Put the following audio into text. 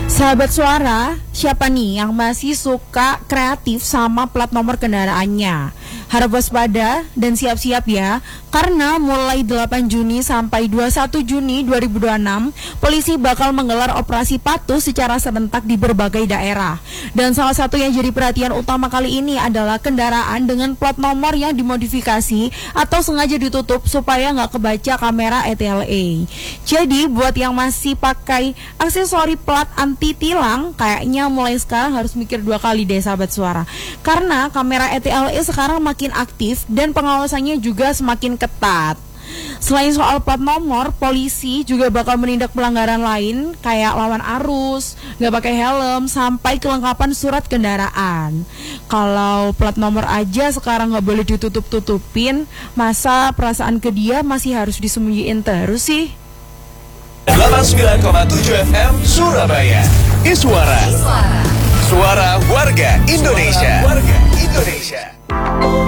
Sahabat suara, siapa nih yang masih suka kreatif sama plat nomor kendaraannya? Harap waspada dan siap-siap ya, karena mulai 8 Juni sampai 21 Juni 2026, polisi bakal menggelar operasi patuh secara serentak di berbagai daerah. Dan salah satu yang jadi perhatian utama kali ini adalah kendaraan dengan plat nomor yang dimodifikasi atau sengaja ditutup supaya nggak kebaca kamera ETLA. Jadi buat yang masih pakai aksesori plat anti tilang, kayaknya mulai sekarang harus mikir 2 kali deh sahabat suara. Karena kamera ETLA sekarang makin aktif dan pengawasannya juga semakin ketat. Selain soal plat nomor, polisi juga bakal menindak pelanggaran lain kayak lawan arus, nggak pakai helm, sampai kelengkapan surat kendaraan. Kalau plat nomor aja sekarang nggak boleh ditutup-tutupin, masa perasaan ke dia masih harus disembunyiin terus sih? 89,7 FM Surabaya. Iswara. Suara warga Indonesia.